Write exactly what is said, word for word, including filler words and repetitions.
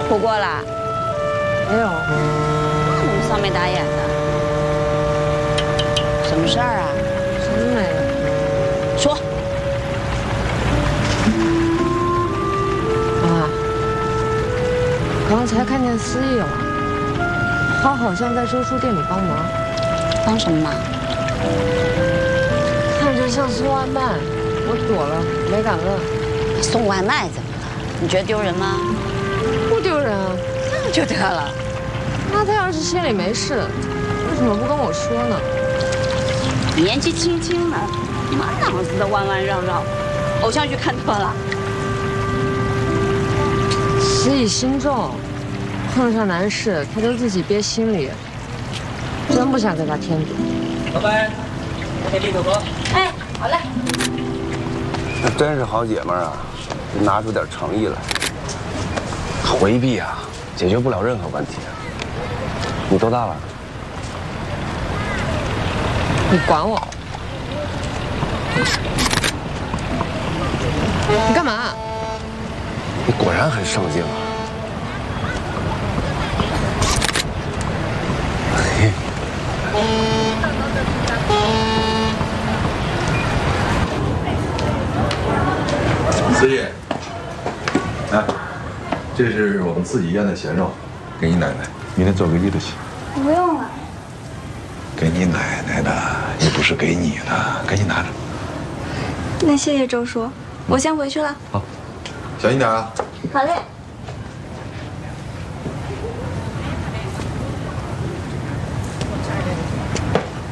哭过啦？ 没有。 那怎么丧眉打眼的？什么事儿啊？ 什么没有？ 说。 妈，刚才看见思义了，他好像在周叔店里帮忙。 帮什么忙？ 看着像送外卖，我躲了，没敢问。 送外卖怎么了？你觉得丢人吗？ 不丢人啊。 那就得了。 那他要是心里没事，为什么不跟我说呢？ 年纪轻轻的，满脑子的弯弯绕绕，偶像剧看多了。 思义心重，碰上难事他就自己憋心里，真不想给他添堵。 老板，给啤酒喝。 哎，好嘞。 那真是好姐们儿啊，拿出点诚意来。回避啊，解决不了任何问题。你多大了？ 你管我？你干嘛？ 你果然很上进啊！ 思义，来，这是我们自己腌的咸肉，给你奶奶，明天做个一就行。 不用了。 给你奶奶的，又不是给你的，赶紧拿着。 那谢谢周叔，我先回去了。 好，小心点啊。 好嘞。